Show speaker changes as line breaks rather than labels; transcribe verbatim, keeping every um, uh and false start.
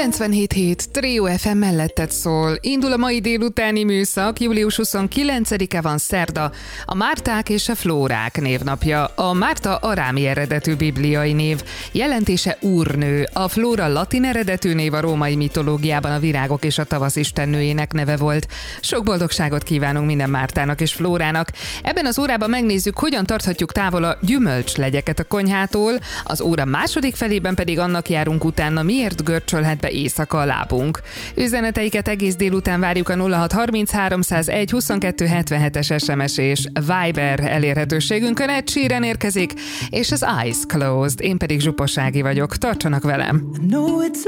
kilencvenhét hét Trio ef em melletted szól. Indul a mai délutáni műszak, július huszonkilencedike van, szerda, a Márták és a Flórák névnapja. A Márta arámi eredetű bibliai név, jelentése úrnő, a Flóra latin eredetű név, a római mitológiában a virágok és a tavasz istennőjének neve volt. Sok boldogságot kívánunk minden Mártának és Flórának. Ebben az órában megnézzük, hogyan tarthatjuk távol a gyümölcslegyeket a konyhától, az óra második felében pedig annak járunk utána, miért görcsölhet be éjszaka a lábunk. Üzeneteiket egész délután várjuk a nulla hat harminchárom száz egy huszonkettő hetvenhetes es em es és Viber elérhetőségünkön. Ed Sheeran érkezik, és az Eyes Closed. Én pedig Zsupas Ági vagyok. Tartsanak velem!